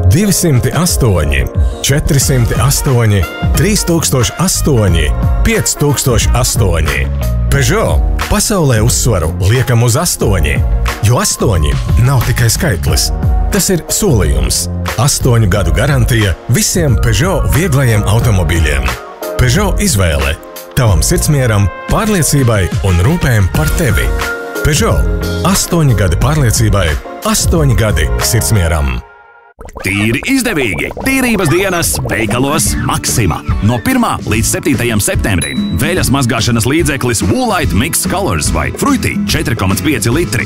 208, 408, 3008, 5008. Peugeot pasaulē uzsvaru liekam uz 8, jo 8 nav tikai skaitlis. Tas ir solījums. 8 gadu garantija visiem Peugeot vieglajiem automobīļiem. Peugeot izvēle tavam sirdsmieram, pārliecībai un rūpēm par tevi. Peugeot 8 gadi pārliecībai, 8 gadi sirdsmieram. Tīri izdevīgi! Tīrības dienas veikalos Maxima. No 1. līdz 7. septembrim veļas mazgāšanas līdzeklis Woolite Mix Colors vai Fruity 4,5 litri,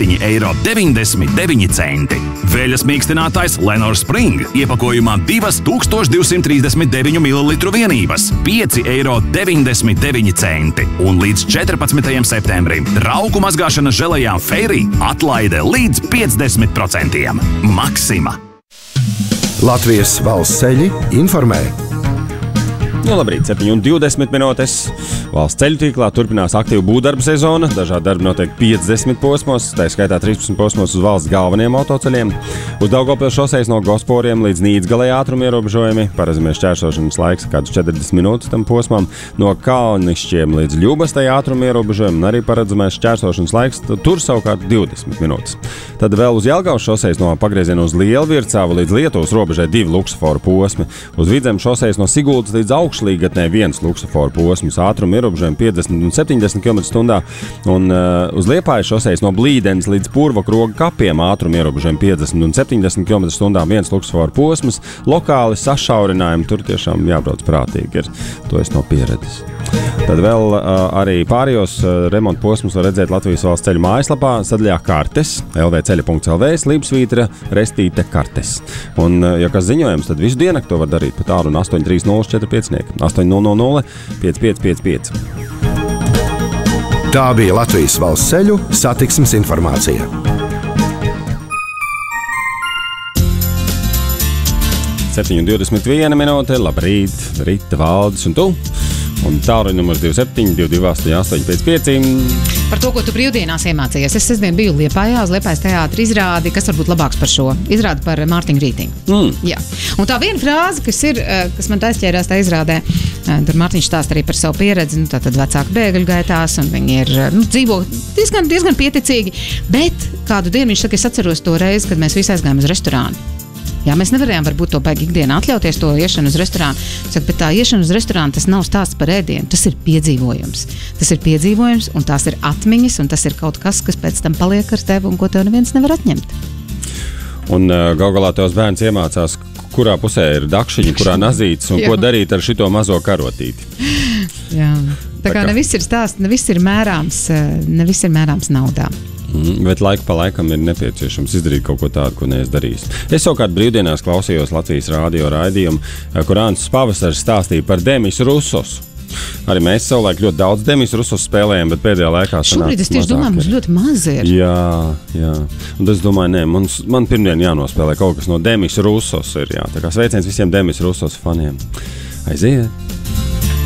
7,99 €. Veļas mīkstinātājs Lenor Spring iepakojumā 2239 ml vienības, 5,99 €. Un līdz 14. septembrim trauku mazgāšanas želejām Fairy atlaide līdz 50%. Maxima. Latvijas valsts ceļi informē. Labrīt, 7:20 minūtes. Valsts ceļu tīklā turpinās aktīva būvdarba sezona. Dažādi darbi notiek 50 posmos, tā skaitā 13 posmos uz valsts galvenajiem autoceļiem. Uz Daugavpils šosejas no Gosporiem līdz Nīdzgalei ātruma ierobežojumi. Paredzamais šķērsošanas laiks kādus 40 minūtes tam posmam. No Kalnišķiem līdz Ļubastai ātruma ierobežojumi un arī paredzamais šķērsošanas laiks tur savukārt 20 minūtes. Tad vēl uz Jelgavas šosejas no pagrieziena uz Lielvircāvu līdz Lietuvas robežai 2 luksusforu posmi. Uz Vidzemes šosejas no Sigultas līdz Augšlīgatnē 1 luksusforu posms, ātruma ierobežojumi 50 un 70 km/h. Un uz Liepājas šosejas no Blīdenes līdz Purva kroga kapiem ātruma ierobežojumi 50 un 70 km/h, 1 luksusforu posms. Lokāli sašaurinājumi, tur tiešām jābrauc prātīgi, to es no pieredzes. Tad vēl arī pārējos remonta posmus var redzēt Latvijas valsts ceļu mājaslapā sadaļā kartes, lvceļa.lv, Slīpsvītra, Restīte kartes. Un, ja kas ziņojums, tad visu dienu to var darīt pa tālu un 83045, 800 5555. Tā bija Latvijas valsts ceļu satiksmes informācija. Septiņu 21 minūte, labrīt, Rita, Valdis un tu. Un tālruņa numurs 27 228 855. Par to, ko tu brīvdienās iemācījies. Es sestdien biju Liepājā uz Liepājas teātra izrādi, kas varbūt labāks par šo. Izrādi par Mārtiņu Rītiņu. Jā. Un tā viena frāze, kas man aizķērās tā izrādē, tur Mārtiņš stāsta arī par savu pieredzi, tātad vecāku bēgļu gaitās, un viņi ir, dzīvo diezgan pieticīgi, bet kādu dienu viņš saka, es atceros to reizi, kad mēs visi aizgājām uz restorānu. Jā, mēs nevarējām varbūt to baigi ikdienā atļauties, to iešanu uz restorānu. Saka, bet tā iešana uz restorānu, tas nav stāsts par ēdienu, tas ir piedzīvojums. Tas ir piedzīvojums, un tās ir atmiņas, un tas ir kaut kas, kas pēc tam paliek ar tevi, un ko tev neviens nevar atņemt. Un gal galā tevs bērns iemācās, kurā pusē ir dakšiņi, kurā nazītes, un ko darīt ar šito mazo karotīti. Jā, tā kā neviss ir stāsts, neviss ir mērāms naudā. Bet laiku pa laikam ir nepieciešams izdarīt kaut ko tādu, ko neesmu darījis. Es savukārt brīvdienās klausījos Latvijas rādio raidījumu, kur Ants Pavasaris stāstīja par Demis Rusos. Arī mēs savulaik ļoti daudz Demis Rusos spēlējam, bet pēdējā laikā šobrīd es tieši domāju, mums ļoti maz ir. Jā. Un es domāju, man pirmdien jānospēlē kaut kas no Demis Rusos ir, jā. Tā kā sveiciens visiem Demis Rusos faniem. Aiziet!